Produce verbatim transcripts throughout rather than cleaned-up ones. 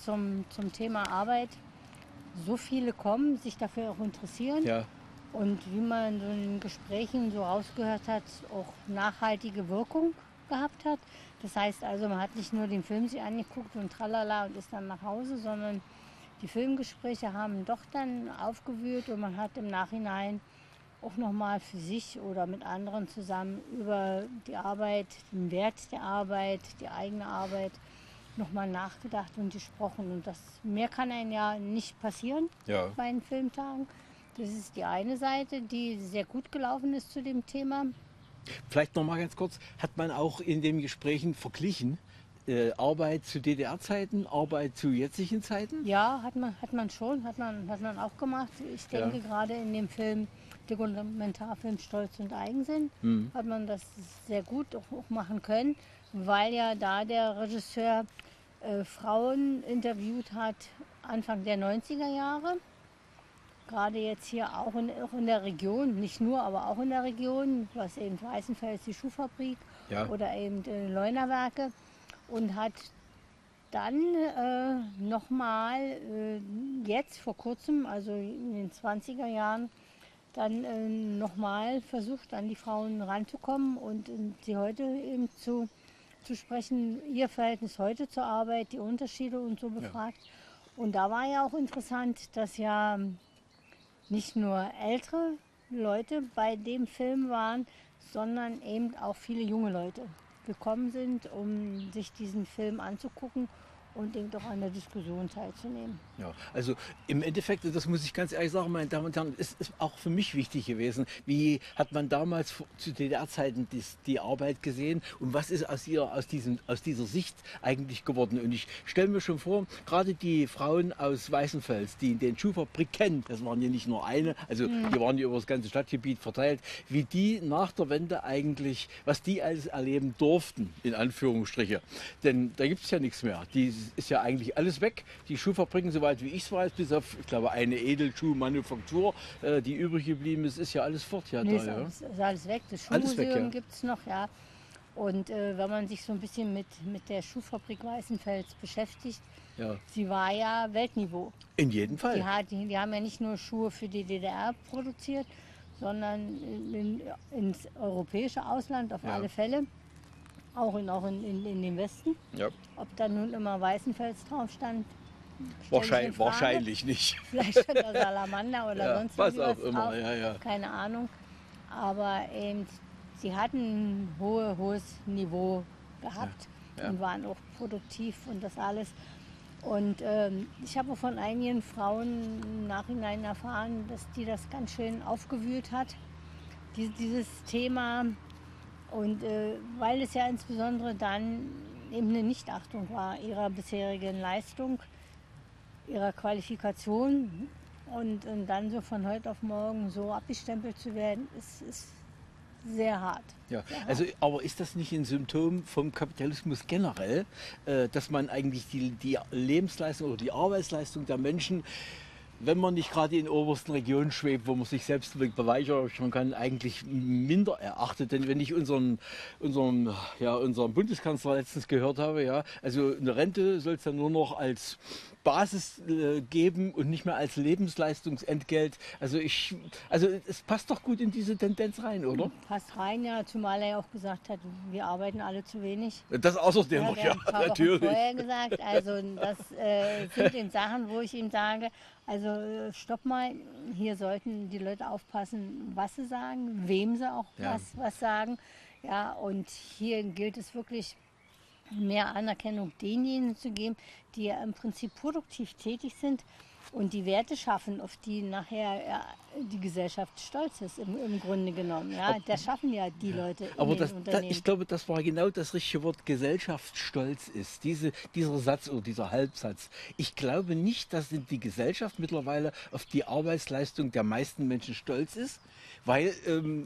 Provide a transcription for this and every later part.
zum, zum Thema Arbeit so viele kommen, sich dafür auch interessieren. Ja. Und wie man so in den Gesprächen so rausgehört hat, auch nachhaltige Wirkung gehabt hat. Das heißt also, man hat nicht nur den Film sich angeguckt und tralala und ist dann nach Hause, sondern die Filmgespräche haben doch dann aufgewühlt und man hat im Nachhinein auch nochmal für sich oder mit anderen zusammen über die Arbeit, den Wert der Arbeit, die eigene Arbeit nochmal nachgedacht und gesprochen. Und das mehr kann einem ja nicht passieren Ja. bei den Filmtagen. Das ist die eine Seite, die sehr gut gelaufen ist zu dem Thema. Vielleicht noch mal ganz kurz, hat man auch in den Gesprächen verglichen, äh, Arbeit zu D D R-Zeiten, Arbeit zu jetzigen Zeiten? Ja, hat man, hat man schon, hat man, hat man auch gemacht. Ich denke Ja. gerade in dem Film, Dokumentarfilm Stolz und Eigensinn, Mhm. hat man das sehr gut auch, auch machen können, weil ja da der Regisseur äh, Frauen interviewt hat Anfang der neunziger Jahre. Gerade jetzt hier auch in, auch in der Region, nicht nur, aber auch in der Region, was eben Weißenfels die Schuhfabrik Ja. oder eben die Leunawerke, und hat dann äh, nochmal äh, jetzt vor kurzem, also in den zwanziger Jahren, dann äh, nochmal versucht, an die Frauen ranzukommen und äh, sie heute eben zu, zu sprechen, ihr Verhältnis heute zur Arbeit, die Unterschiede und so befragt. Und da war ja auch interessant, dass ja nicht nur ältere Leute bei dem Film waren, sondern eben auch viele junge Leute gekommen sind, um sich diesen Film anzugucken und eben doch an der Diskussion teilzunehmen. Ja, also im Endeffekt, das muss ich ganz ehrlich sagen, meine Damen und Herren, ist, ist auch für mich wichtig gewesen. Wie hat man damals vor- zu D D R-Zeiten die, die Arbeit gesehen und was ist aus, ihr, aus, diesem, aus dieser Sicht eigentlich geworden? Und ich stelle mir schon vor, gerade die Frauen aus Weißenfels, die den Schuhfabrik kennen, das waren ja nicht nur eine, also die waren ja über das ganze Stadtgebiet verteilt, wie die nach der Wende eigentlich, was die alles erleben durften, in Anführungsstriche. Denn da gibt es ja nichts mehr. Die ist ja eigentlich alles weg. Die Schuhfabriken, soweit wie ich es weiß, bis auf, ich glaube, eine Edelschuhmanufaktur, äh, die übrig geblieben ist, ist ja alles fort. Ja, Nee, da, ist, ja. alles, ist alles weg. Das Alles weg, Schuhmuseum ja. gibt es noch, ja. Und äh, wenn man sich so ein bisschen mit, mit der Schuhfabrik Weißenfels beschäftigt, Ja. sie war ja Weltniveau. In jedem Fall. Die, hat, die, die haben ja nicht nur Schuhe für die D D R produziert, sondern in, in, ins europäische Ausland auf Ja. alle Fälle. Auch in, auch in, in, in den Westen. Ja. Ob da nun immer Weißenfels drauf stand, stell ich in Wahrscheinlich, Frage. wahrscheinlich nicht. Vielleicht stand da Salamander oder Ja, sonst was irgendwas auch immer, drauf. ja, ja. Keine Ahnung. Aber eben, sie hatten ein hohe, hohes Niveau gehabt Ja, ja. und waren auch produktiv und das alles. Und ähm, ich habe von einigen Frauen im Nachhinein erfahren, dass die das ganz schön aufgewühlt hat, die, dieses Thema. Und äh, weil es ja insbesondere dann eben eine Nichtachtung war ihrer bisherigen Leistung, ihrer Qualifikation und, und dann so von heute auf morgen so abgestempelt zu werden, ist, ist sehr hart. Ja, Sehr hart. also, aber ist das nicht ein Symptom vom Kapitalismus generell, äh, dass man eigentlich die, die Lebensleistung oder die Arbeitsleistung der Menschen, wenn man nicht gerade in obersten Regionen schwebt, wo man sich selbst beweihräuchern kann, eigentlich minder erachtet. Denn wenn ich unseren, unseren, ja, unseren Bundeskanzler letztens gehört habe, ja, also eine Rente soll es dann nur noch als Basis äh, geben und nicht mehr als Lebensleistungsentgelt. Also ich, also es passt doch gut in diese Tendenz rein, oder? Passt rein, ja, zumal er ja auch gesagt hat, wir arbeiten alle zu wenig. Das außerdem Ja, noch, der ja, hat ein paar Wochen natürlich. vorher gesagt. Also das äh, sind eben Sachen, wo ich ihm sage, also äh, stopp mal, hier sollten die Leute aufpassen, was sie sagen, wem sie auch Ja. was, was sagen. Ja, und hier gilt es wirklich, mehr Anerkennung denjenigen zu geben, die ja im Prinzip produktiv tätig sind und die Werte schaffen, auf die nachher ja, die Gesellschaft stolz ist, im, im Grunde genommen. Ja, das schaffen ja die Leute in Aber den das, da, Unternehmen. ich glaube, das war genau das richtige Wort, Gesellschaftsstolz ist. Diese, dieser Satz oder dieser Halbsatz. Ich glaube nicht, dass die Gesellschaft mittlerweile auf die Arbeitsleistung der meisten Menschen stolz ist, weil ähm,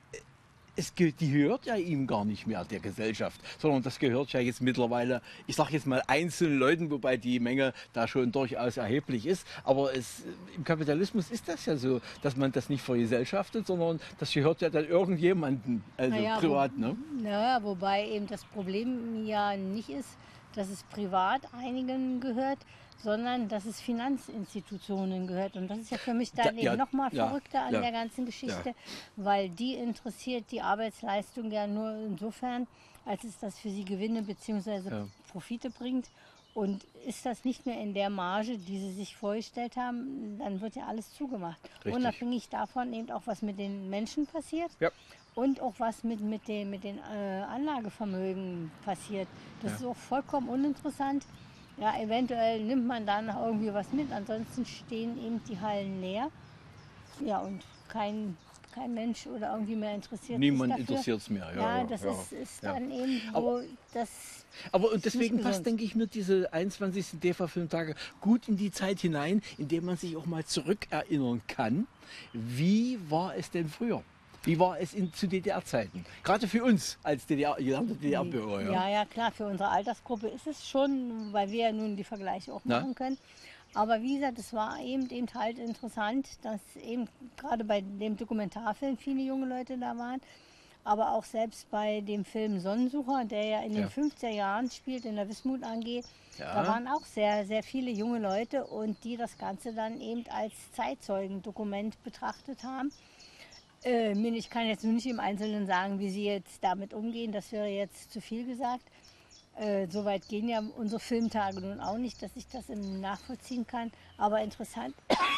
es, ge- die gehört ja ihm gar nicht mehr, der Gesellschaft, sondern das gehört ja jetzt mittlerweile, ich sage jetzt mal einzelnen Leuten, wobei die Menge da schon durchaus erheblich ist. Aber es, im Kapitalismus ist das ja so, dass man das nicht vergesellschaftet, sondern das gehört ja dann irgendjemandem, also Naja, privat. wo, Ne? naja, wobei eben das Problem ja nicht ist, dass es privat einigen gehört, sondern dass es Finanzinstitutionen gehört. Und das ist ja für mich dann Da, eben ja, noch mal ja, verrückter an ja, der ganzen Geschichte, ja. weil die interessiert die Arbeitsleistung ja nur insofern, als es das für sie Gewinne bzw. Ja. Profite bringt. Und ist das nicht mehr in der Marge, die sie sich vorgestellt haben, dann wird ja alles zugemacht. Richtig. Unabhängig davon eben auch, was mit den Menschen passiert. Ja. Und auch was mit, mit, den, mit den äh, Anlagevermögen passiert. Das Ja. ist auch vollkommen uninteressant. Ja, eventuell nimmt man da noch irgendwie was mit, ansonsten stehen eben die Hallen leer. Ja, und kein, kein Mensch oder irgendwie mehr interessiert Niemand sich dafür. interessiert es mehr. Ja, Ja, ja, das ja. ist, ist Ja. dann eben Aber- so, das Aber und ist deswegen nicht passt, gesund. denke ich, mir diese einundzwanzigsten D E F A-Filmtage gut in die Zeit hinein, in der man sich auch mal zurückerinnern kann. Wie war es denn früher? Wie war es in, zu D D R-Zeiten? Gerade für uns als D D R, gelernte D D R-Bürger. Ja. Ja, ja, klar, für unsere Altersgruppe ist es schon, weil wir ja nun die Vergleiche auch Na? machen können. Aber wie gesagt, es war eben, eben halt interessant, dass eben gerade bei dem Dokumentarfilm viele junge Leute da waren. Aber auch selbst bei dem Film Sonnensucher, der ja in den Ja. fünfziger Jahren spielt, in der Wismut A G, Ja. da waren auch sehr, sehr viele junge Leute und die das Ganze dann eben als Zeitzeugendokument betrachtet haben. Äh, ich kann jetzt nur nicht im Einzelnen sagen, wie sie jetzt damit umgehen, das wäre jetzt zu viel gesagt. Äh, Soweit gehen ja unsere Filmtage nun auch nicht, dass ich das im nachvollziehen kann. Aber interessant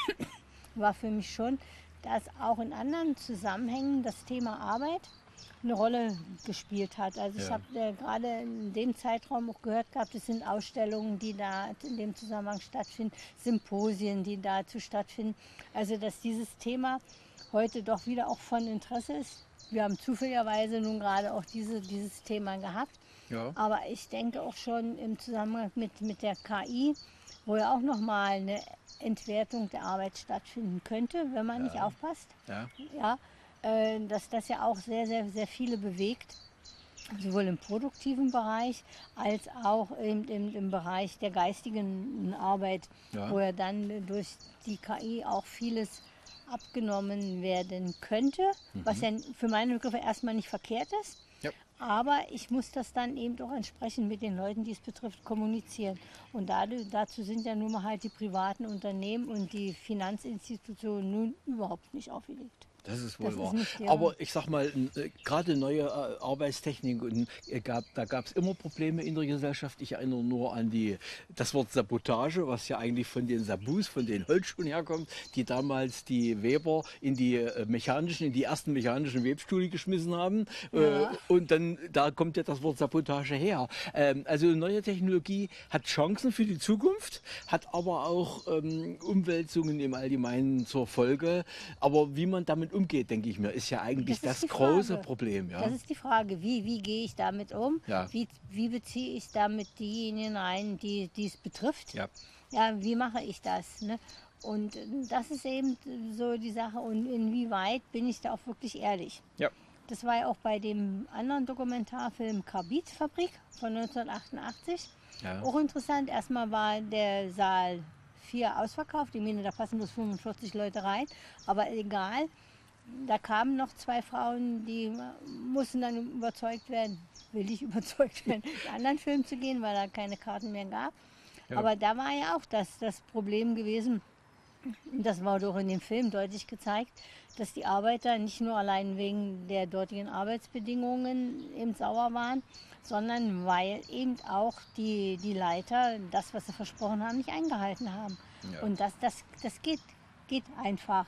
war für mich schon, dass auch in anderen Zusammenhängen das Thema Arbeit eine Rolle gespielt hat. Also ich Ja. habe äh, gerade in dem Zeitraum auch gehört gehabt, es sind Ausstellungen, die da in dem Zusammenhang stattfinden, Symposien, die dazu stattfinden. Also dass dieses Thema heute doch wieder auch von Interesse ist. Wir haben zufälligerweise nun gerade auch diese, dieses Thema gehabt. Ja. Aber ich denke auch schon im Zusammenhang mit, mit der K I, wo ja auch nochmal eine Entwertung der Arbeit stattfinden könnte, wenn man nicht Ja. aufpasst. Ja. Ja, äh, dass das ja auch sehr, sehr, sehr viele bewegt, sowohl im produktiven Bereich als auch im, im, im Bereich der geistigen Arbeit, Ja. wo ja dann durch die K I auch vieles abgenommen werden könnte, was ja für meine Begriffe erstmal nicht verkehrt ist. Ja. Aber ich muss das dann eben auch entsprechend mit den Leuten, die es betrifft, kommunizieren. Und dadurch, dazu sind ja nun mal halt die privaten Unternehmen und die Finanzinstitutionen nun überhaupt nicht aufgelegt. Das ist wohl Das ist wahr. nicht der- Aber ich sag mal, äh, gerade neue äh, Arbeitstechnik, und, äh, gab, da gab es immer Probleme in der Gesellschaft. Ich erinnere nur an die, das Wort Sabotage, was ja eigentlich von den Sabus, von den Holzschuhen herkommt, die damals die Weber in die äh, mechanischen, in die ersten mechanischen Webstühle geschmissen haben. Ja. Äh, und dann, da kommt ja das Wort Sabotage her. Ähm, also neue Technologie hat Chancen für die Zukunft, hat aber auch ähm, Umwälzungen im Allgemeinen zur Folge. Aber wie man damit umgeht, denke ich mir, ist ja eigentlich Das das, ist die große Frage. Problem. Ja? Das ist die Frage, wie, wie gehe ich damit um? Ja. Wie, wie beziehe ich damit diejenigen ein, die die es betrifft? Ja. Ja, wie mache ich das? Ne? Und äh, das ist eben so die Sache. Und inwieweit bin ich da auch wirklich ehrlich? Ja. Das war ja auch bei dem anderen Dokumentarfilm Karbidfabrik von neunzehnhundertachtundachtzig. Ja. Auch interessant. Erstmal war der Saal vier ausverkauft. Ich meine, da passen bloß fünfundvierzig Leute rein. Aber egal. Da kamen noch zwei Frauen, die mussten dann überzeugt werden, will ich überzeugt werden, einen anderen Film zu gehen, weil da keine Karten mehr gab. Ja. Aber da war ja auch das, das Problem gewesen, das war doch in dem Film deutlich gezeigt, dass die Arbeiter nicht nur allein wegen der dortigen Arbeitsbedingungen eben sauer waren, sondern weil eben auch die, die Leiter das, was sie versprochen haben, nicht eingehalten haben. Ja. Und das, das, das geht, geht einfach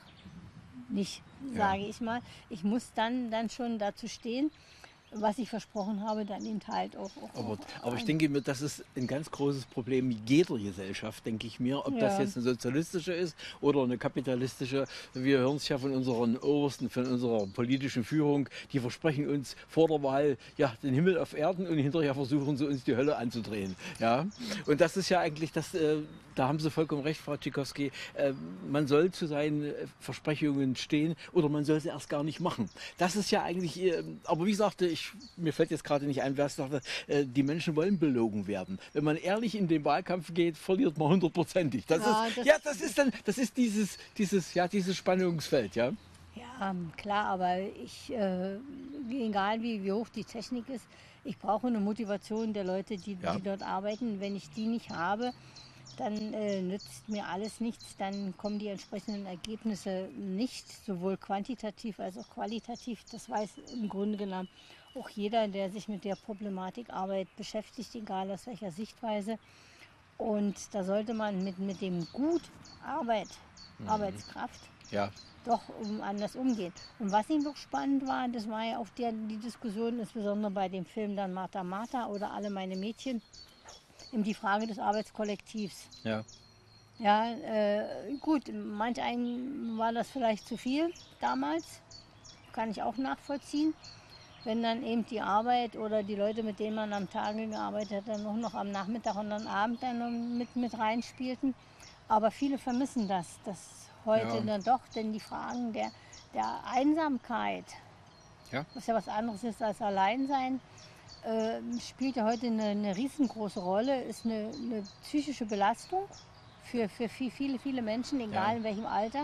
nicht, sage ich mal. Ich muss dann, dann schon dazu stehen, was ich versprochen habe, dann eben halt auch. auch Aber, auch aber ich ein- denke mir, das ist ein ganz großes Problem jeder Gesellschaft, denke ich mir. Ob das Ja. jetzt eine sozialistische ist oder eine kapitalistische. Wir hören es ja von unseren Obersten, von unserer politischen Führung. Die versprechen uns vor der Wahl ja, den Himmel auf Erden und hinterher versuchen sie uns die Hölle anzudrehen. Ja? Und das ist ja eigentlich das, äh, da haben Sie vollkommen recht, Frau Tschikowski. Äh, man soll zu seinen äh, Versprechungen stehen oder man soll sie erst gar nicht machen. Das ist ja eigentlich, äh, aber wie sagte ich, mir fällt jetzt gerade nicht ein, wer es sagte, äh, die Menschen wollen belogen werden. Wenn man ehrlich in den Wahlkampf geht, verliert man hundertprozentig. Das Ja, ist, das- ja, das ist dann, das ist dieses, dieses, ja, dieses Spannungsfeld, ja. Ja, klar, aber ich, äh, egal wie, wie hoch die Technik ist, ich brauche eine Motivation der Leute, die, Ja. die dort arbeiten. Wenn ich die nicht habe, dann äh, nützt mir alles nichts, dann kommen die entsprechenden Ergebnisse nicht, sowohl quantitativ als auch qualitativ. Das weiß im Grunde genommen auch jeder, der sich mit der Problematik Arbeit beschäftigt, egal aus welcher Sichtweise. Und da sollte man mit, mit dem Gut Arbeit, Mhm. Arbeitskraft Ja, doch um, anders umgehen. Und was ihm doch spannend war, das war ja auch der, die Diskussion, insbesondere bei dem Film dann Martha Martha oder Alle meine Mädchen, eben die Frage des Arbeitskollektivs. ja, Ja, äh, gut, manch einen war das vielleicht zu viel damals, kann ich auch nachvollziehen. Wenn dann eben die Arbeit oder die Leute, mit denen man am Tage gearbeitet hat, dann auch noch am Nachmittag und am Abend dann noch mit, mit reinspielten. Aber viele vermissen das, das heute Ja. dann doch, denn die Fragen der, der Einsamkeit, Ja. was ja was anderes ist als Alleinsein, äh, spielt ja heute eine, eine riesengroße Rolle, ist eine, eine psychische Belastung für, für viel, viele, viele Menschen, egal Ja. in welchem Alter.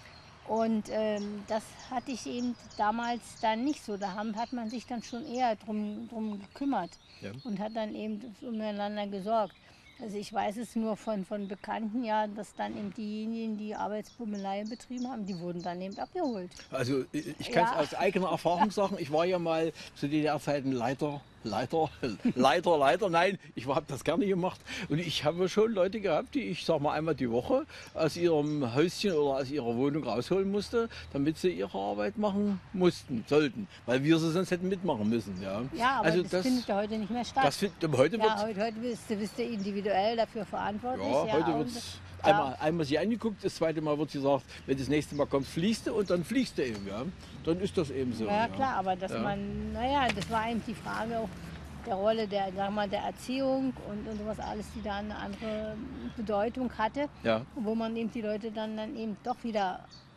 Und ähm, das hatte ich eben damals dann nicht so. Da haben, hat man sich dann schon eher drum, drum gekümmert Ja. und hat dann eben umeinander gesorgt. Also ich weiß es nur von, von Bekannten, ja, dass dann eben diejenigen, die Arbeitsbummelei betrieben haben, die wurden dann eben abgeholt. Also ich ich kann es Ja. aus eigener Erfahrung sagen, ich war ja mal zu D D R-Zeiten Leiter, Leiter, Leiter, Leiter, nein, ich habe das gerne gemacht und ich habe schon Leute gehabt, die ich sag mal einmal die Woche aus ihrem Häuschen oder aus ihrer Wohnung rausholen musste, damit sie ihre Arbeit machen mussten, sollten, weil wir sie sonst hätten mitmachen müssen. Ja, Ja, aber also das, das, findet ja heute nicht mehr statt. das findet, heute ja, wird heute, heute bist, du, bist du individuell dafür verantwortlich. Ja, heute und- wird es ja. einmal, einmal sie angeguckt, das zweite Mal wird gesagt, wenn das nächste Mal kommt, fließt du und dann fliegst du eben. Ja. Dann ist das eben so. Ja, klar, aber dass Ja. man, naja, das war eben die Frage auch der Rolle der, sag mal, der Erziehung und, und sowas alles, die da eine andere Bedeutung hatte, Ja. wo man eben die Leute dann, dann eben doch wieder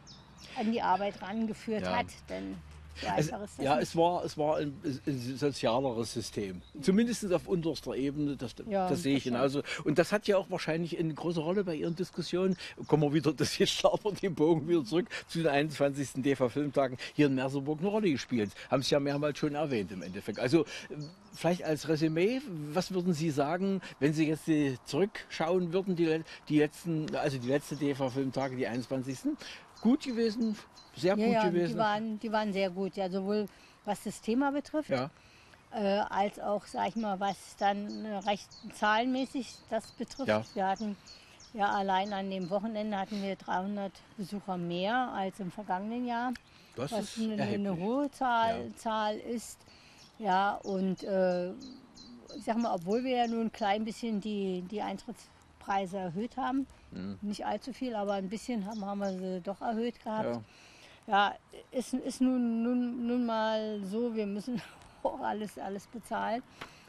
an die Arbeit rangeführt Ja. hat. Denn so Es, einfach ist das ja, nicht. es war, es war ein, ein sozialeres System. Zumindest auf unterster Ebene, das, Ja, das sehe ich das schon. genauso. Und das hat ja auch wahrscheinlich eine große Rolle bei Ihren Diskussionen. Kommen wir wieder, das jetzt schlafen wir den Bogen wieder zurück zu den einundzwanzigsten D E F A-Filmtagen hier in Merseburg eine Rolle gespielt. Haben Sie ja mehrmals schon erwähnt im Endeffekt. Also vielleicht als Resümee, was würden Sie sagen, wenn Sie jetzt die zurückschauen würden, die, le- die letzten, also die letzte D E F A-Filmtage, die einundzwanzigsten Gut gewesen, sehr Ja, gut ja, gewesen. die waren, die waren sehr gut, ja, sowohl was das Thema betrifft, Ja, äh, als auch, sag ich mal, was dann äh, recht zahlenmäßig das betrifft. Ja. Wir hatten ja allein an dem Wochenende hatten wir dreihundert Besucher mehr als im vergangenen Jahr, das was ist eine, eine erheblich. hohe Zahl, Ja. Zahl ist. Ja, und äh, ich sag mal, obwohl wir ja nun ein klein bisschen die, die Eintrittspreise erhöht haben, Mhm. nicht allzu viel, aber ein bisschen haben, haben wir sie doch erhöht gehabt. Ja. Ja, ist, ist nun, nun, nun mal so, wir müssen auch alles, alles bezahlen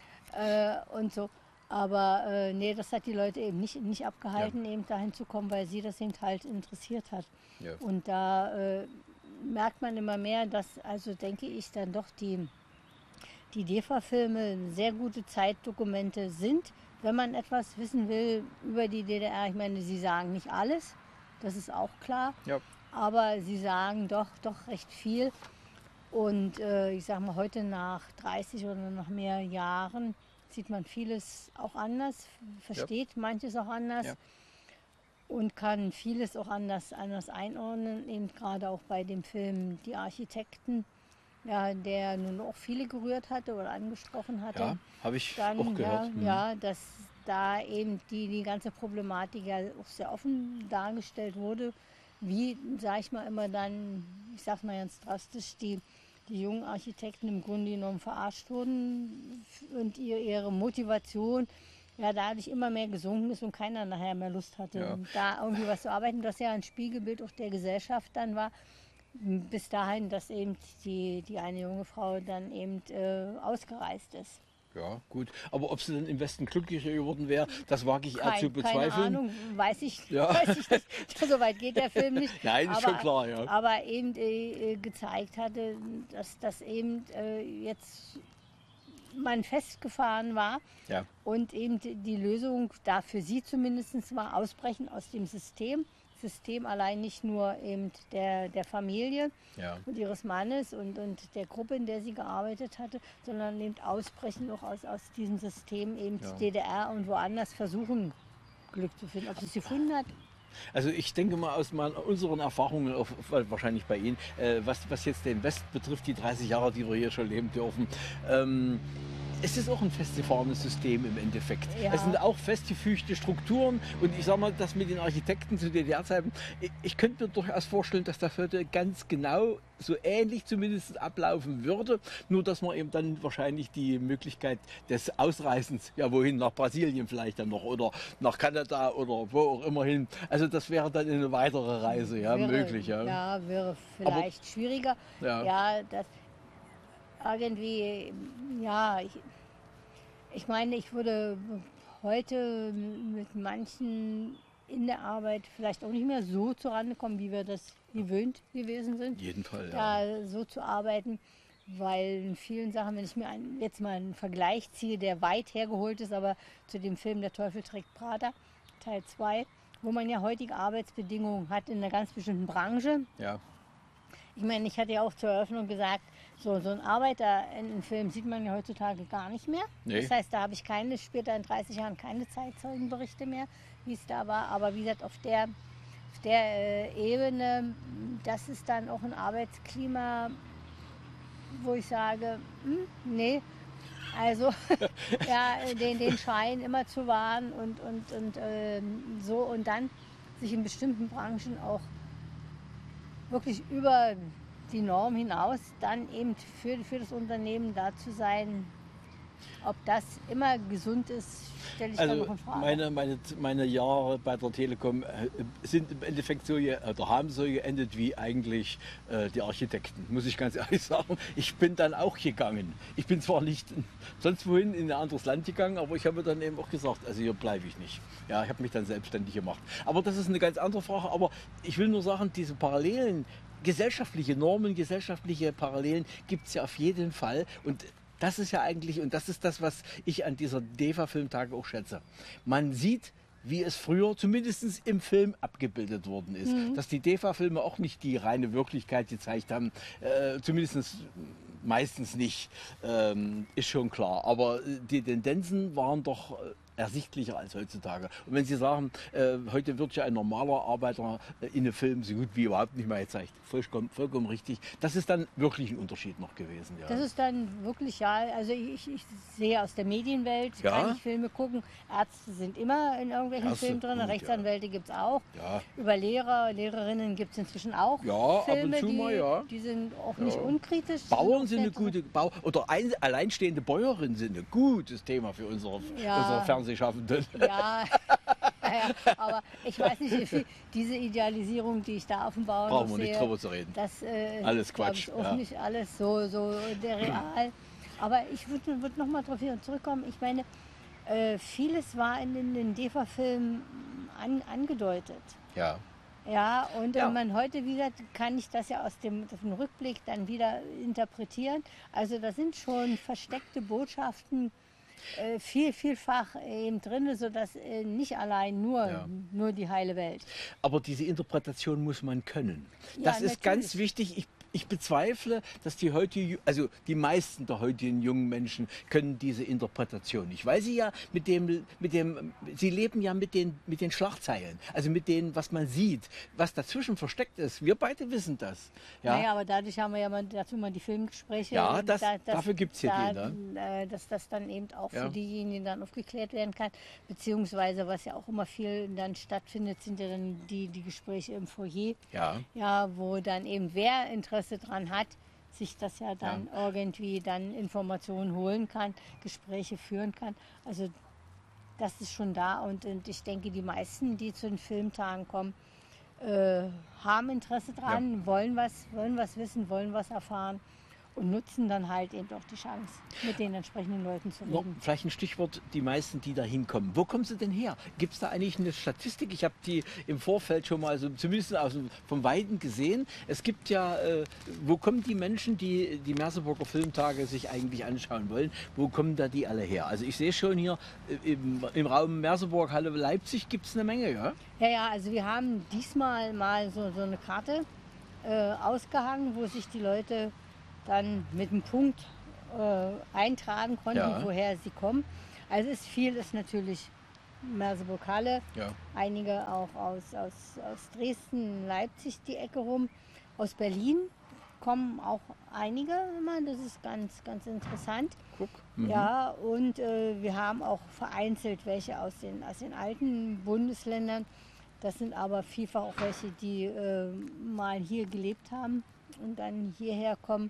äh, und so. Aber äh, nee, das hat die Leute eben nicht, nicht abgehalten, eben dahin zu kommen, weil sie das eben halt interessiert hat. Ja. Und da äh, merkt man immer mehr, dass, also denke ich, dann doch die, die D E F A-Filme sehr gute Zeitdokumente sind, wenn man etwas wissen will über die D D R. Ich meine, sie sagen nicht alles, das ist auch klar. Ja. Aber sie sagen doch, doch recht viel. Und äh, ich sage mal, heute nach dreißig oder noch mehr Jahren sieht man vieles auch anders, versteht manches auch anders Ja. und kann vieles auch anders, anders einordnen. Eben gerade auch bei dem Film Die Architekten, ja, der nun auch viele gerührt hatte oder angesprochen hatte. Ja, habe ich Dann, auch gehört. Ja, Mhm. ja, dass da eben die, die ganze Problematik ja auch sehr offen dargestellt wurde, wie, sag ich mal, immer dann, ich sag's mal ganz drastisch, die, die jungen Architekten im Grunde genommen verarscht wurden und ihr, ihre Motivation ja dadurch immer mehr gesunken ist und keiner nachher mehr Lust hatte, Ja. da irgendwie was zu arbeiten, das ja ein Spiegelbild auch der Gesellschaft dann war. Bis dahin, dass eben die, die eine junge Frau dann eben äh, ausgereist ist. Ja, gut. Aber ob sie dann im Westen glücklicher geworden wäre, das wage ich eher Kein, zu bezweifeln. keine Ahnung, weiß ich, Ja. weiß ich nicht. So weit geht der Film nicht. Nein, ist aber, schon klar, ja. Aber eben äh, gezeigt hatte, dass das eben äh, jetzt man festgefahren war Ja. und eben die, die Lösung da für sie zumindest war, ausbrechen aus dem System, System allein nicht nur eben der, der Familie Ja. und ihres Mannes und, und der Gruppe, in der sie gearbeitet hatte, sondern eben ausbrechen auch aus, aus diesem System eben Ja. D D R und woanders versuchen, Glück zu finden. Ob sie es gefunden hat, Also ich denke mal aus meinen, unseren Erfahrungen, auch wahrscheinlich bei Ihnen, äh, was, was jetzt den West betrifft, die dreißig Jahre, die wir hier schon leben dürfen, ähm, es ist auch ein festgefahrenes System im Endeffekt. Ja. Es sind auch festgefügte Strukturen und ich sage mal, das mit den Architekten zu D D R-Zeiten, ich, ich könnte mir durchaus vorstellen, dass das heute ganz genau so ähnlich zumindest ablaufen würde, nur dass man eben dann wahrscheinlich die Möglichkeit des Ausreisens, ja wohin, nach Brasilien vielleicht dann noch oder nach Kanada oder wo auch immer hin, also das wäre dann eine weitere Reise, ja, wäre, möglich. Ja. ja, wäre vielleicht schwieriger. Ja. Ja, das irgendwie, ja, ich, ich meine, ich würde heute mit manchen in der Arbeit vielleicht auch nicht mehr so zurande kommen, wie wir das gewöhnt gewesen sind, In jedem Fall, ja. da so zu arbeiten, weil in vielen Sachen, wenn ich mir ein, jetzt mal einen Vergleich ziehe, der weit hergeholt ist, aber zu dem Film Der Teufel trägt Prada, Teil zwei, wo man ja heutige Arbeitsbedingungen hat in einer ganz bestimmten Branche. Ja. Ich meine, ich hatte ja auch zur Eröffnung gesagt, so, so ein Arbeiter in einem Film sieht man ja heutzutage gar nicht mehr. Nee. Das heißt, da habe ich keine, später in dreißig Jahren keine Zeitzeugenberichte mehr, wie es da war. Aber wie gesagt, auf der, auf der äh, Ebene, das ist dann auch ein Arbeitsklima, wo ich sage, hm, nee, also ja, den, den Schein immer zu wahren und, und, und ähm, so und dann sich in bestimmten Branchen auch wirklich über die Norm hinaus dann eben für, für das Unternehmen da zu sein. Ob das immer gesund ist, stelle ich dann Also noch in Frage. meine, meine, meine Jahre bei der Telekom äh, sind im Endeffekt so, ge- oder haben so geendet wie eigentlich äh, die Architekten, muss ich ganz ehrlich sagen. Ich bin dann auch gegangen. Ich bin zwar nicht sonst wohin in ein anderes Land gegangen, aber ich habe dann eben auch gesagt, also hier bleibe ich nicht. Ja, ich habe mich dann selbstständig gemacht. Aber das ist eine ganz andere Frage. Aber ich will nur sagen, diese Parallelen, gesellschaftliche Normen, gesellschaftliche Parallelen gibt es ja auf jeden Fall. Und das ist ja eigentlich, und das ist das, was ich an dieser D E F A-Filmtage auch schätze. Man sieht, wie es früher zumindest im Film abgebildet worden ist. Dass die D E F A-Filme auch nicht die reine Wirklichkeit gezeigt haben, äh, zumindest meistens nicht, ähm, ist schon klar. Aber äh, die Tendenzen waren doch äh, ersichtlicher als heutzutage. Und wenn Sie sagen, äh, heute wird ja ein normaler Arbeiter äh, in einem Film so gut wie überhaupt nicht mehr gezeigt, vollkommen, vollkommen richtig. Das ist dann wirklich ein Unterschied noch gewesen. Ja. Das ist dann wirklich, ja, also ich, ich sehe aus der Medienwelt, Ja. kann ich Filme gucken. Ärzte sind immer in irgendwelchen Ärzte, Filmen drin, gut, Rechtsanwälte gibt es auch. Ja. Über Lehrer, Lehrerinnen gibt es inzwischen auch Ja, ab und Filme, zu die, mal, ja. die sind auch nicht Ja. unkritisch. Bauern auch sind eine sehr gute Bau oder ein, alleinstehende Bäuerinnen sind ein gutes Thema für unsere, Ja. unsere Fernsehschaffenden. Ja, ja, aber ich weiß nicht, wie viel diese Idealisierung, die ich da auf dem Bauernhof Brauchen wir nicht sehe, drüber zu reden. das äh, Alles glaub Quatsch, ich, auch ja. nicht alles so, so der Real. Aber ich würde würd noch mal darauf zurückkommen. Ich meine, äh, vieles war in den, den D E F A-Filmen an, angedeutet. Ja. Ja, und Ja. wenn man heute wieder, kann ich das ja aus dem, aus dem Rückblick dann wieder interpretieren. Also da sind schon versteckte Botschaften äh, viel, vielfach eben drin, sodass äh, nicht allein nur, Ja. nur die heile Welt. Aber diese Interpretation muss man können. Ja, Das ist ganz natürlich. wichtig. Ich, ich bezweifle, dass die heute, also die meisten der heutigen jungen Menschen können diese Interpretation nicht, weil sie ja mit dem, mit dem, sie leben ja mit den, mit den Schlagzeilen, also mit dem, was man sieht, was dazwischen versteckt ist. Wir beide wissen das. Ja, Naja, aber dadurch haben wir ja mal, dazu mal die Filmgespräche. Ja, und das- dafür gibt's hier da, die, äh, dass das dann eben auch Ja. für diejenigen dann aufgeklärt werden kann. Beziehungsweise, was ja auch immer viel dann stattfindet, sind ja dann die, die Gespräche im Foyer. ja. Ja, wo dann eben wer Interesse dran hat, sich das ja dann irgendwie dann Informationen holen kann, Gespräche führen kann. Also das ist schon da und, und ich denke, die meisten, die zu den Filmtagen kommen, äh, haben Interesse dran, wollen was, wollen was wissen, wollen was erfahren. und nutzen dann halt eben auch die Chance, mit den entsprechenden Leuten zu Noch reden. vielleicht ein Stichwort, die meisten, die da hinkommen. Wo kommen sie denn her? Gibt es da eigentlich eine Statistik? Ich habe die im Vorfeld schon mal so zumindest aus dem, vom Weiten gesehen. Es gibt ja, äh, wo kommen die Menschen, die die Merseburger Filmtage sich eigentlich anschauen wollen, wo kommen da die alle her? Also ich sehe schon hier äh, im, im Raum Merseburg, Halle, Leipzig gibt es eine Menge, ja? Ja, ja, also wir haben diesmal mal so, so eine Karte äh, ausgehangen, wo sich die Leute dann mit einem Punkt äh, eintragen konnten, Ja. woher sie kommen. Also ist viel ist natürlich Merseburg-Halle, Ja. einige auch aus, aus, aus Dresden, Leipzig die Ecke rum. Aus Berlin kommen auch einige immer, das ist ganz, ganz interessant. Guck. Mhm. Ja, und äh, wir haben auch vereinzelt welche aus den, aus den alten Bundesländern. Das sind aber vielfach auch welche, die äh, mal hier gelebt haben und dann hierher kommen.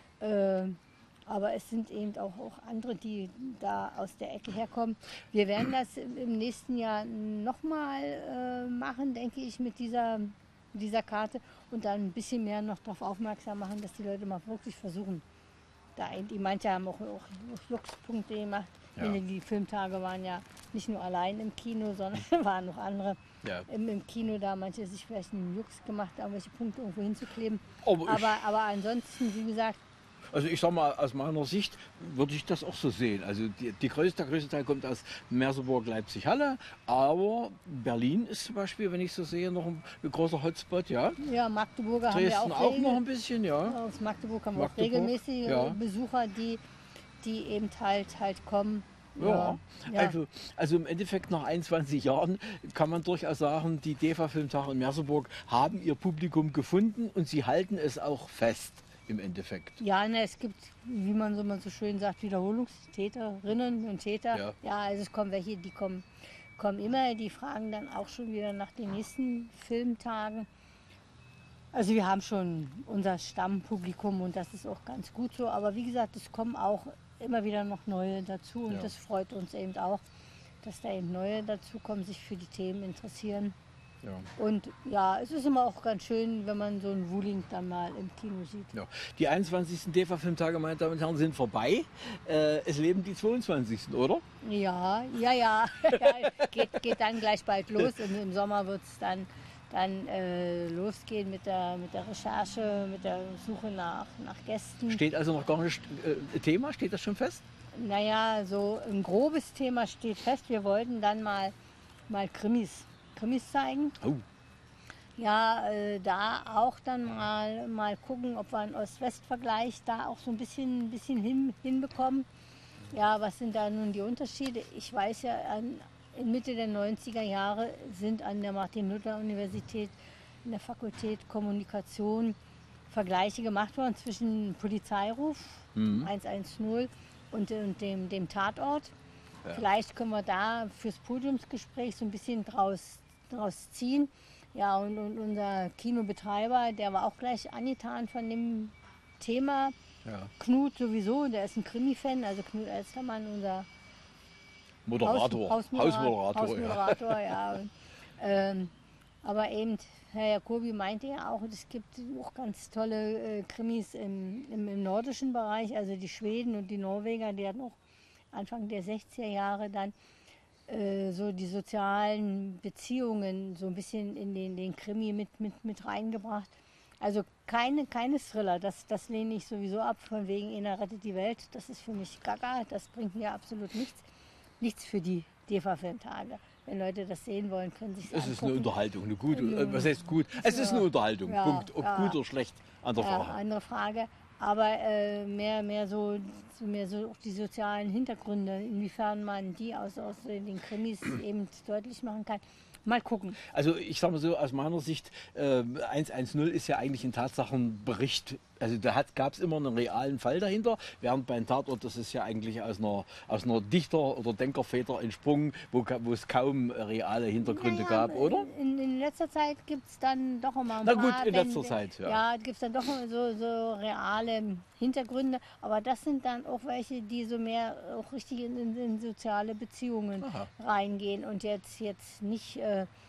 Äh, aber es sind eben auch, auch andere, die da aus der Ecke herkommen. Wir werden das im, im nächsten Jahr nochmal äh, machen, denke ich, mit dieser, dieser Karte und dann ein bisschen mehr noch darauf aufmerksam machen, dass die Leute mal wirklich versuchen. Da, die manche haben auch, auch Fluchtpunkte gemacht. Ja. Die Filmtage waren ja nicht nur allein im Kino, sondern waren noch andere Ja. im, im Kino, da manche sich vielleicht einen Jux gemacht haben, welche Punkte irgendwo hinzukleben. Aber ich- aber, aber ansonsten, wie gesagt, Also ich sag mal, aus meiner Sicht würde ich das auch so sehen. Also die, die größte, der größte Teil kommt aus Merseburg, Leipzig, Halle. Aber Berlin ist zum Beispiel, wenn ich so sehe, noch ein, ein großer Hotspot. Ja. ja, Magdeburger haben Dresden wir auch, auch regel- noch ein bisschen, ja. aus Magdeburg haben wir auch Magdeburg, regelmäßig ja. Besucher, die, die eben halt, halt kommen. Ja, ja. Also, also im Endeffekt nach einundzwanzig Jahren kann man durchaus sagen, die D E F A-Filmtage in Merseburg haben ihr Publikum gefunden und sie halten es auch fest im Endeffekt. Ja, ne, es gibt, wie man so, man so schön sagt, Wiederholungstäterinnen und Täter. Ja. Ja, also es kommen welche, die kommen, kommen immer, die fragen dann auch schon wieder nach den nächsten Filmtagen. Also wir haben schon unser Stammpublikum und das ist auch ganz gut so. Aber wie gesagt, es kommen auch immer wieder noch neue dazu und Ja. das freut uns eben auch, dass da eben neue dazukommen, sich für die Themen interessieren. Ja. Und ja, es ist immer auch ganz schön, wenn man so einen Wuling dann mal im Kino sieht. Ja. Die einundzwanzigsten D E F A-Filmtage, meine Damen und Herren, sind vorbei. Äh, es leben die zweiundzwanzigsten, oder? Ja, ja, ja. ja geht, geht dann gleich bald los. Im, im Sommer wird es dann, dann äh, losgehen mit der, mit der Recherche, mit der Suche nach, nach Gästen. Steht also noch gar nicht äh, Thema, steht das schon fest? Naja, so ein grobes Thema steht fest. Wir wollten dann mal, mal Krimis, Krimis zeigen. Oh. Ja, äh, da auch dann mal, mal gucken, ob wir einen Ost-West-Vergleich da auch so ein bisschen, bisschen hin, hinbekommen. Ja, was sind da nun die Unterschiede? Ich weiß ja, an, in Mitte der neunziger Jahre sind an der Martin-Luther-Universität in der Fakultät Kommunikation Vergleiche gemacht worden zwischen Polizeiruf Mhm. hundertzehn und, und dem, dem Tatort. Ja. Vielleicht können wir da fürs Podiumsgespräch so ein bisschen draus, draus ziehen. Ja, und, und unser Kinobetreiber, der war auch gleich angetan von dem Thema. Ja. Knut sowieso, der ist ein Krimi-Fan, also Knut Elstermann, unser Moderator, Haus, Hausmoderator. Hausmoderator, ja. Hausmoderator, ja. Und, ähm, aber eben, Herr Jacobi meinte ja auch, es gibt auch ganz tolle äh, Krimis im, im, im nordischen Bereich, also die Schweden und die Norweger, die hatten auch Anfang der sechziger Jahre dann äh, so die sozialen Beziehungen so ein bisschen in den, den Krimi mit, mit, mit reingebracht. Also keine, keine Thriller, das, das lehne ich sowieso ab, von wegen Einer rettet die Welt. Das ist für mich gaga, das bringt mir absolut nichts. Nichts für die D E F A-Filmtage. Wenn Leute das sehen wollen, können sich Es ist eine Unterhaltung, eine gute, äh, was heißt gut? Es ist Ja. eine Unterhaltung, Ja, Punkt. Ob ja. gut oder schlecht, andere Ja, Frage. andere Frage. Aber äh, mehr, mehr, so, so mehr so auch die sozialen Hintergründe, inwiefern man die aus, aus den Krimis eben deutlich machen kann. Mal gucken. Also ich sage mal so, aus meiner Sicht, äh, hundertzehn ist ja eigentlich ein Tatsachenbericht. Also da gab es immer einen realen Fall dahinter, während beim Tatort, das ist ja eigentlich aus einer, aus einer Dichter- oder Denkerfeder entsprungen, wo, ka- wo es kaum reale Hintergründe Naja, gab, oder? In, in letzter Zeit gibt es dann doch immer ein Na paar. gut, in wenn- letzter Zeit, ja. Ja, gibt es dann doch so, so reale Hintergründe. Aber das sind dann auch welche, die so mehr auch richtig in, in, in soziale Beziehungen Aha. reingehen und jetzt, jetzt nicht, äh,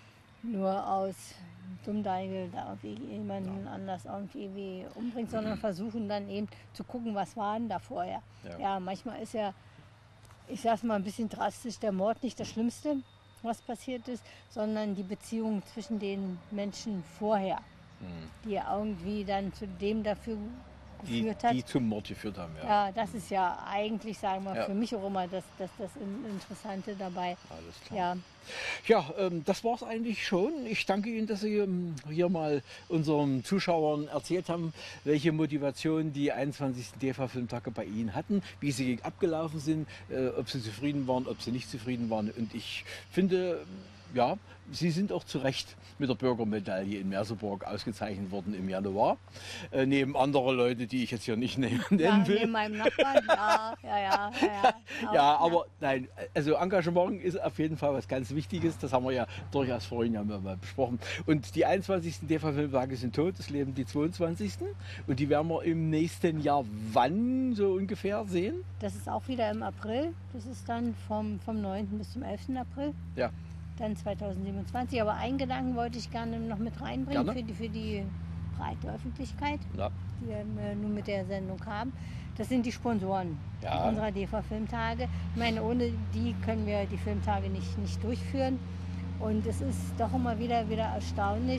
nur aus Dummdeigel da jemanden ja. anders irgendwie umbringt, sondern versuchen dann eben zu gucken, was war denn da vorher. Ja, ja manchmal ist ja, ich sag's mal ein bisschen drastisch, der Mord nicht das Schlimmste, was passiert ist, sondern die Beziehung zwischen den Menschen vorher, mhm. die irgendwie dann zu dem dafür geführt die, hat. Die zum Mord geführt haben, ja. Ja, das ist ja eigentlich, sagen wir, ja. für mich auch immer das, das, das Interessante dabei. Alles klar. Ja, ja ähm, das war es eigentlich schon. Ich danke Ihnen, dass Sie ähm, hier mal unseren Zuschauern erzählt haben, welche Motivation die einundzwanzigsten D E F A-Filmtage bei Ihnen hatten, wie sie abgelaufen sind, äh, ob Sie zufrieden waren, ob Sie nicht zufrieden waren. Und ich finde, ja, Sie sind auch zu Recht mit der Bürgermedaille in Merseburg ausgezeichnet worden im Januar. Äh, neben anderer Leute, die ich jetzt hier nicht nennen ja, will. Neben meinem Nachbarn, ja, ja, ja. Ja, ja, ja aber nein, also Engagement ist auf jeden Fall was ganz Wichtiges. Das haben wir ja durchaus vorhin ja mal besprochen. Und die einundzwanzigsten D E F A-Filmtage sind tot, es leben die zweiundzwanzigsten Und die werden wir im nächsten Jahr wann so ungefähr sehen? Das ist auch wieder im April. Das ist dann vom, vom neunten bis zum elften April. Ja. Dann zweitausendsiebenundzwanzig. Aber einen Gedanken wollte ich gerne noch mit reinbringen für die, für die breite Öffentlichkeit, ja. die wir nun mit der Sendung haben. Das sind die Sponsoren ja. unserer D E F A-Filmtage. Ich meine, ohne die können wir die Filmtage nicht, nicht durchführen. Und es ist doch immer wieder, wieder erstaunlich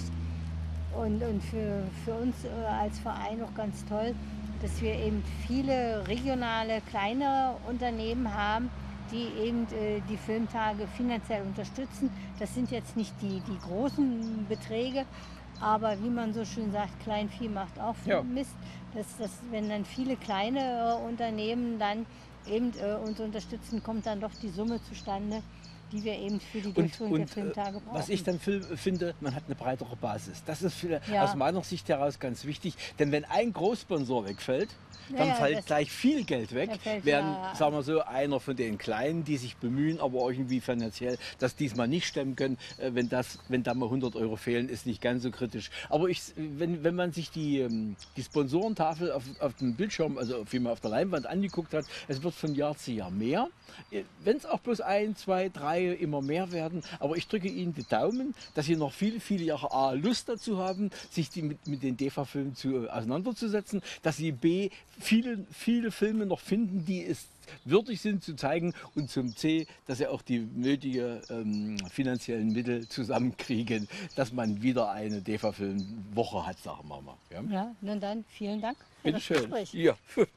und, und für, für uns als Verein auch ganz toll, dass wir eben viele regionale, kleine Unternehmen haben, die eben äh, die Filmtage finanziell unterstützen. Das sind jetzt nicht die, die großen Beträge, aber wie man so schön sagt, Kleinvieh macht auch ja. Mist. Dass, dass, wenn dann viele kleine äh, Unternehmen dann eben äh, uns unterstützen, kommt dann doch die Summe zustande, die wir eben für die Durchführung und, und, der Filmtage brauchen. Was ich dann finde, man hat eine breitere Basis. Das ist für, ja. aus meiner Sicht heraus ganz wichtig, denn wenn ein Großsponsor wegfällt, dann ja, fällt gleich viel Geld weg, während, ja. sagen wir so, einer von den Kleinen, die sich bemühen, aber irgendwie finanziell das diesmal nicht stemmen können, wenn, das, wenn da mal hundert Euro fehlen, ist nicht ganz so kritisch. Aber ich, wenn, wenn man sich die, die Sponsorentafel auf, auf dem Bildschirm, also wie man auf der Leinwand angeguckt hat, es wird von Jahr zu Jahr mehr. Wenn es auch bloß ein, zwei, drei immer mehr werden, aber ich drücke Ihnen die Daumen, dass Sie noch viele, viele Jahre A, Lust dazu haben, sich die mit, mit den D E F A-Filmen zu, auseinanderzusetzen, dass Sie B, viele, viele Filme noch finden, die es würdig sind zu zeigen und zum C, dass sie auch die nötigen ähm, finanziellen Mittel zusammenkriegen, dass man wieder eine D E F A-Filmwoche hat, sagen wir mal. Ja, ja nun dann, vielen Dank für Bitte das schön. Gespräch. Ja.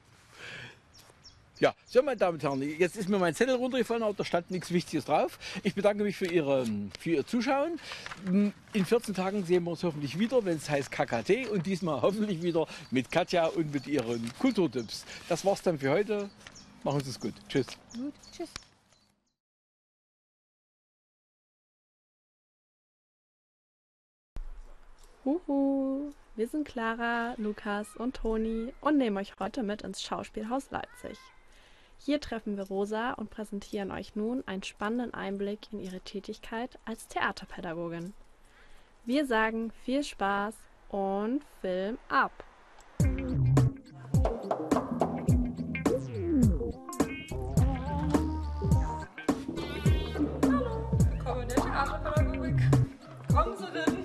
Ja, so meine Damen und Herren, jetzt ist mir mein Zettel runtergefallen, aber da stand nichts Wichtiges drauf. Ich bedanke mich für, Ihre, für Ihr Zuschauen. In vierzehn Tagen sehen wir uns hoffentlich wieder, wenn es heißt K K T und diesmal hoffentlich wieder mit Katja und mit ihren Kulturtipps. Das war's dann für heute. Machen Sie es gut. Tschüss. Gut, tschüss. Huhu, wir sind Clara, Lukas und Toni und nehmen euch heute mit ins Schauspielhaus Leipzig. Hier treffen wir Rosa und präsentieren euch nun einen spannenden Einblick in ihre Tätigkeit als Theaterpädagogin. Wir sagen viel Spaß und Film ab! Willkommen in der Theaterpädagogik. Kommen Sie denn?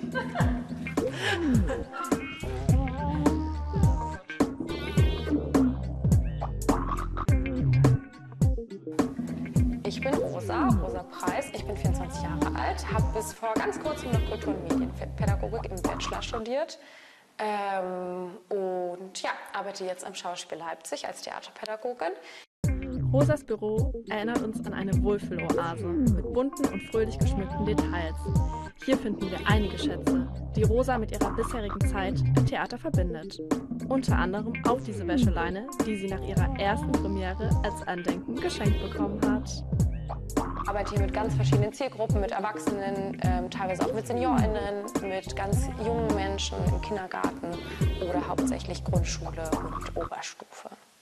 Ich bin Rosa, Rosa Preis. Ich bin vierundzwanzig Jahre alt, habe bis vor ganz kurzem noch Kultur- und Medienpädagogik im Bachelor studiert ähm, und ja, arbeite jetzt am Schauspiel Leipzig als Theaterpädagogin. Rosas Büro erinnert uns an eine Wohlfühloase mit bunten und fröhlich geschmückten Details. Hier finden wir einige Schätze, die Rosa mit ihrer bisherigen Zeit im Theater verbindet. Unter anderem auch diese Wäscheleine, die sie nach ihrer ersten Premiere als Andenken geschenkt bekommen hat. Ich arbeite hier mit ganz verschiedenen Zielgruppen, mit Erwachsenen, ähm, teilweise auch mit SeniorInnen, mit ganz jungen Menschen im Kindergarten oder hauptsächlich Grundschule und Oberstufe.